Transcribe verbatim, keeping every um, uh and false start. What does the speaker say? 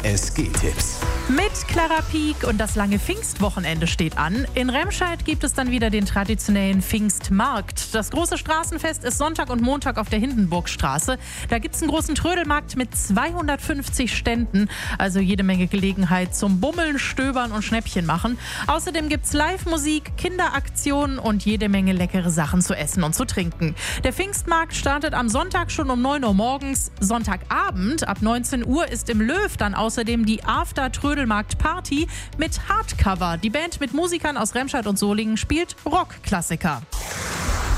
S G-Tipps. Mit Clara Pieck und das lange Pfingstwochenende steht an. In Remscheid gibt es dann wieder den traditionellen Pfingstmarkt. Das große Straßenfest ist Sonntag und Montag auf der Hindenburgstraße. Da gibt es einen großen Trödelmarkt mit zweihundertfünfzig Ständen. Also jede Menge Gelegenheit zum Bummeln, Stöbern und Schnäppchen machen. Außerdem gibt es Live-Musik, Kinderaktionen und jede Menge leckere Sachen zu essen und zu trinken. Der Pfingstmarkt startet am Sonntag schon um neun Uhr morgens. Sonntagabend ab neunzehn Uhr ist im Löw dann außerdem die After-Trödelmarkt-Party mit Hardcover. Die Band mit Musikern aus Remscheid und Solingen spielt Rockklassiker.